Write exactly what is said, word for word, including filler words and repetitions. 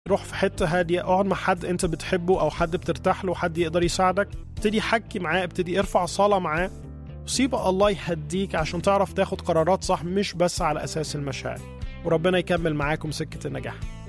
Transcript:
روح في حتة هادية، اقعد مع حد انت بتحبه او حد بترتاح له، حد يقدر يساعدك، ابتدي حكي معاه، ابتدي ارفع صلاة معاه، وسيب الله يهديك عشان تعرف تاخد قرارات صح، مش بس على اساس المشاعر. وربنا يكمل معاكم سكة النجاح.